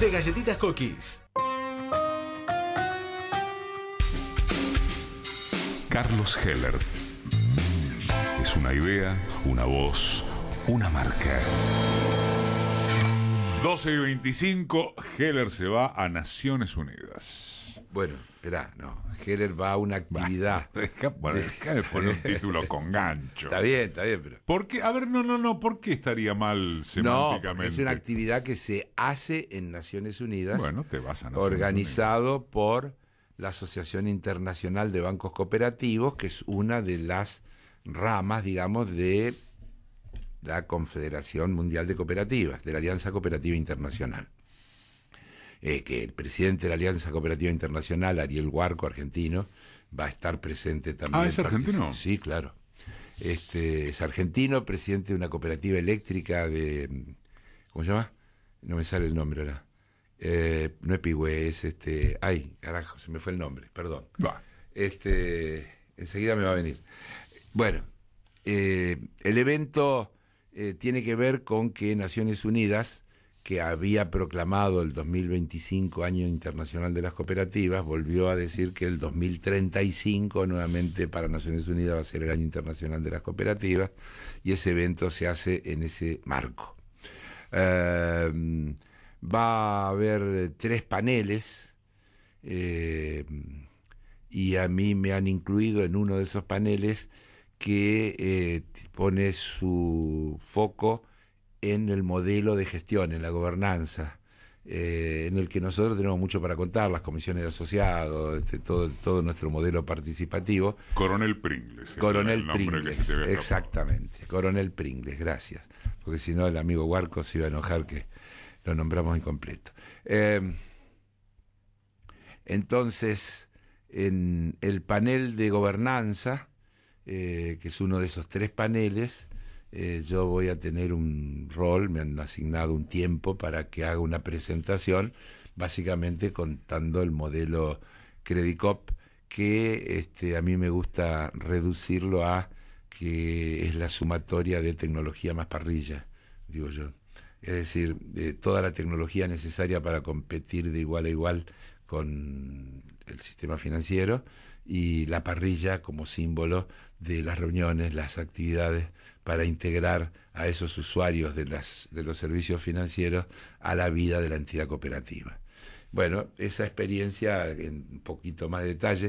de Galletitas Cookies. Carlos Heller. Es una idea, una voz, una marca. 12:25, Heller se va a Naciones Unidas. Bueno, esperá, no. Heller va a una actividad. Déjame poner un título con gancho. Está bien, pero. ¿Por qué? A ver, no, ¿por qué estaría mal semánticamente? No, es una actividad que se hace en Naciones Unidas. Bueno, te vas a Naciones organizado Unidas. por la Asociación Internacional de Bancos Cooperativos, que es una de las ramas, digamos, de la Confederación Mundial de Cooperativas, de la Alianza Cooperativa Internacional. Que el presidente de la Alianza Cooperativa Internacional, Ariel Huarco, argentino, va a estar presente también. Ah, ¿es argentino? Sí, claro. Es argentino, presidente de una cooperativa eléctrica de... ¿Cómo se llama? No me sale el nombre ahora. No es Pigüe, es ay, carajo, se me fue el nombre, perdón. Enseguida me va a venir. Bueno, el evento tiene que ver con que Naciones Unidas, que había proclamado el 2025 Año Internacional de las Cooperativas, volvió a decir que el 2035 nuevamente para Naciones Unidas va a ser el Año Internacional de las Cooperativas, y ese evento se hace en ese marco. Va a haber 3 paneles, y a mí me han incluido en uno de esos paneles que pone su foco en el modelo de gestión, en la gobernanza, en el que nosotros tenemos mucho para contar, las comisiones de asociados, todo nuestro modelo participativo. Coronel Pringles. Coronel Pringles, exactamente. Coronel Pringles, gracias. Porque si no el amigo Huarco se iba a enojar que lo nombramos incompleto. Entonces, en el panel de gobernanza, que es uno de esos 3 paneles, yo voy a tener un rol, me han asignado un tiempo para que haga una presentación, básicamente contando el modelo Credicop, que a mí me gusta reducirlo a que es la sumatoria de tecnología más parrilla, digo yo. Es decir, toda la tecnología necesaria para competir de igual a igual con el sistema financiero, y la parrilla como símbolo de las reuniones, las actividades para integrar a esos usuarios de los servicios financieros a la vida de la entidad cooperativa. Bueno, esa experiencia en un poquito más de detalle